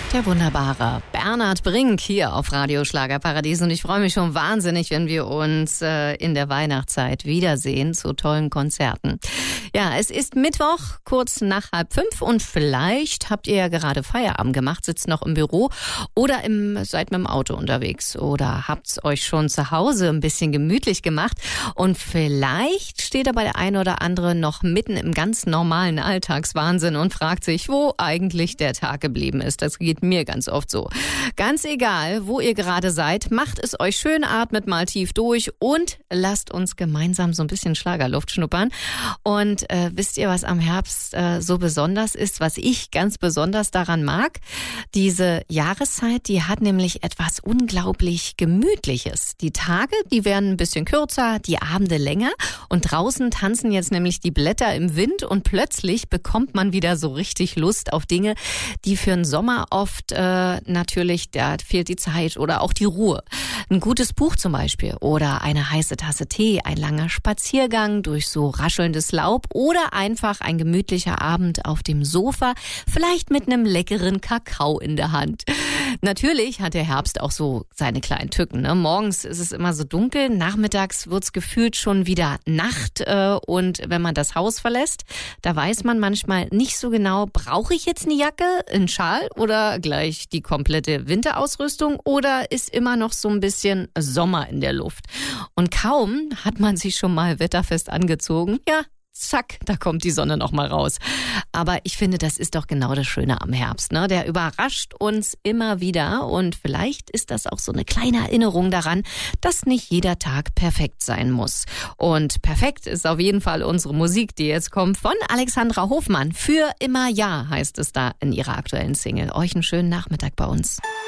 Der wunderbare Bernhard Brink hier auf Radio Schlagerparadies. Und ich freue mich schon wahnsinnig, wenn wir uns in der Weihnachtszeit wiedersehen zu tollen Konzerten. Ja, es ist Mittwoch, kurz nach 4:30 und vielleicht habt ihr ja gerade Feierabend gemacht, sitzt noch im Büro oder seid mit dem Auto unterwegs oder habt's euch schon zu Hause ein bisschen gemütlich gemacht und vielleicht steht da bei der einen oder anderen noch mitten im ganz normalen Alltagswahnsinn und fragt sich, wo eigentlich der Tag geblieben ist. Das geht mir ganz oft so. Ganz egal, wo ihr gerade seid, macht es euch schön, atmet mal tief durch und lasst uns gemeinsam so ein bisschen Schlagerluft schnuppern. Und wisst ihr, was am Herbst so besonders ist, was ich ganz besonders daran mag? Diese Jahreszeit, die hat nämlich etwas unglaublich Gemütliches. Die Tage, die werden ein bisschen kürzer, die Abende länger und draußen tanzen jetzt nämlich die Blätter im Wind und plötzlich bekommt man wieder so richtig Lust auf Dinge, die für den Sommer oft natürlich, da fehlt die Zeit oder auch die Ruhe. Ein gutes Buch zum Beispiel oder eine heiße Tasse Tee, ein langer Spaziergang durch so raschelndes Laub oder einfach ein gemütlicher Abend auf dem Sofa, vielleicht mit einem leckeren Kakao in der Hand. Natürlich hat der Herbst auch so seine kleinen Tücken. Ne? Morgens ist es immer so dunkel, nachmittags wird's gefühlt schon wieder Nacht und wenn man das Haus verlässt, da weiß man manchmal nicht so genau, brauche ich jetzt eine Jacke, einen Schal oder gleich die komplette Winterausrüstung oder ist immer noch so ein bisschen Sommer in der Luft. Und kaum hat man sich schon mal wetterfest angezogen, ja, zack, da kommt die Sonne noch mal raus. Aber ich finde, das ist doch genau das Schöne am Herbst, ne? Der überrascht uns immer wieder und vielleicht ist das auch so eine kleine Erinnerung daran, dass nicht jeder Tag perfekt sein muss. Und perfekt ist auf jeden Fall unsere Musik, die jetzt kommt von Alexandra Hofmann. Für immer ja heißt es da in ihrer aktuellen Single. Euch einen schönen Nachmittag bei uns.